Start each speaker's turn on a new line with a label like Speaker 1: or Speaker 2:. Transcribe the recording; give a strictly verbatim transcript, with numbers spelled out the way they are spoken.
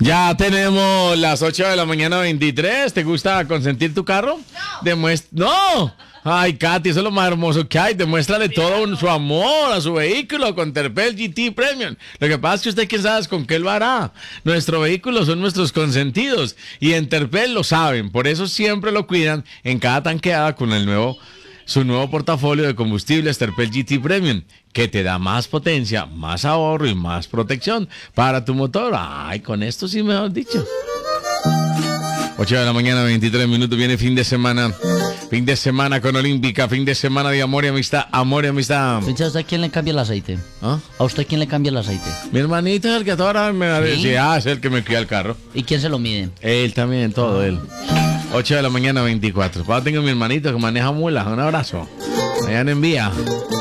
Speaker 1: Ya tenemos las ocho de la mañana veintitrés. ¿Te gusta consentir tu carro? No. Demuest- ¡No! Ay, Katy, eso es lo más hermoso que hay. Demuéstrale todo un- su amor a su vehículo con Terpel G T Premium. Lo que pasa es que usted quién sabe con qué lo hará. Nuestro vehículo son nuestros consentidos y en Terpel lo saben. Por eso siempre lo cuidan en cada tanqueada con el nuevo, su nuevo portafolio de combustibles Terpel G T Premium, que te da más potencia, más ahorro y más protección para tu motor. Ay, con esto sí mejor dicho. ocho de la mañana, veintitrés minutos, viene fin de semana. Fin de semana con Olímpica, fin de semana de amor y amistad, amor y amistad.
Speaker 2: ¿Pensás usted quién le cambia el aceite?
Speaker 1: ¿Ah?
Speaker 2: ¿A usted quién le cambia el aceite?
Speaker 1: Mi hermanito es el que ahora me
Speaker 2: ¿Sí?
Speaker 1: decía, ah, es el que me cuida el carro.
Speaker 2: ¿Y quién se lo mide?
Speaker 1: Él también, todo él. ocho de la mañana, veinticuatro. Papá, tengo a mi hermanito que maneja mulas. Un abrazo. Allá en Envía.